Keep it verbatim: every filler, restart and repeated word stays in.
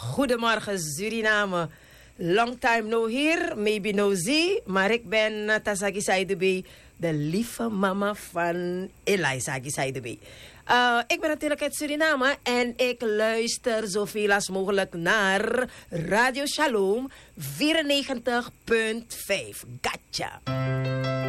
Goedemorgen Suriname. Long time no here, maybe no see. Maar ik ben Tasaki Saidebe, de lieve mama van Eliza Saidebe. Uh, ik ben natuurlijk uit Suriname en ik luister zoveel als mogelijk naar Radio Shalom vierennegentig punt vijf. Gotcha!